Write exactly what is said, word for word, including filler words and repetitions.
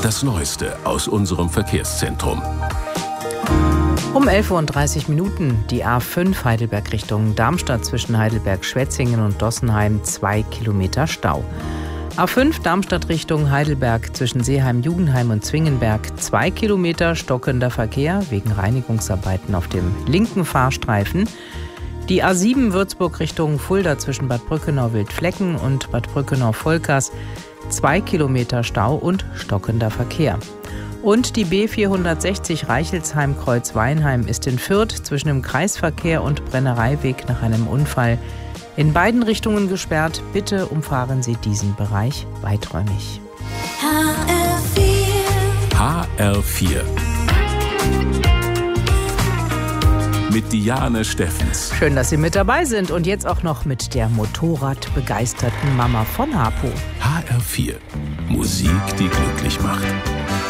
Das Neueste aus unserem Verkehrszentrum. Um elf Uhr dreißig Minuten die A fünf Heidelberg Richtung Darmstadt zwischen Heidelberg-Schwetzingen und Dossenheim, zwei Kilometer Stau. A fünf Darmstadt Richtung Heidelberg zwischen Seeheim-Jugendheim und Zwingenberg, zwei Kilometer stockender Verkehr wegen Reinigungsarbeiten auf dem linken Fahrstreifen. Die A sieben Würzburg Richtung Fulda zwischen Bad Brückenau-Wildflecken und Bad Brückenau-Volkers, zwei Kilometer Stau und stockender Verkehr. Und die B vierhundertsechzig Reichelsheim-Kreuzweinheim ist in Fürth zwischen dem Kreisverkehr und Brennereiweg nach einem Unfall in beiden Richtungen gesperrt. Bitte umfahren Sie diesen Bereich weiträumig. H R vier. H R vier. Mit Diane Steffens. Schön, dass Sie mit dabei sind und jetzt auch noch mit der motorradbegeisterten Mama von Hapo. H R vier. Musik, die glücklich macht.